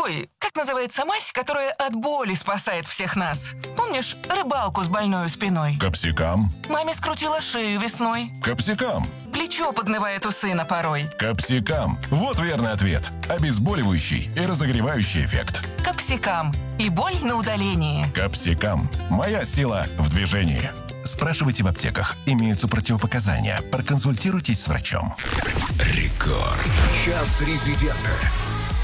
Ой, как называется мазь, которая от боли спасает всех нас? Помнишь рыбалку с больной спиной? Капсикам. Маме скрутила шею весной. Капсикам. Плечо поднывает у сына порой. Капсикам. Вот верный ответ. Обезболивающий и разогревающий эффект. Капсикам. И боль на удалении. Капсикам. Моя сила в движении. Спрашивайте в аптеках. Имеются противопоказания. Проконсультируйтесь с врачом. Рекорд. Час резидента.